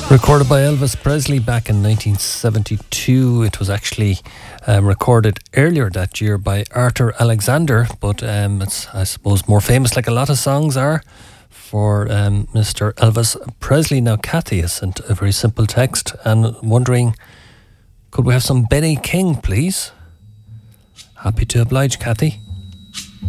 Recorded by Elvis Presley back in 1972. It was actually recorded earlier that year by Arthur Alexander, but it's, I suppose, more famous, like a lot of songs are, for Mr. Elvis Presley. Now, Kathy has sent a very simple text and wondering, could we have some Benny King, please? Happy to oblige, Kathy.